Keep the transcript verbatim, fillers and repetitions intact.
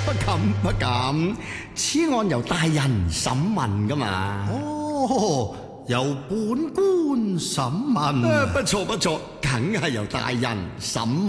不敢不敢，此案由大人審問噶嘛。 哦，由本官審問。 不錯不錯，梗係由大人審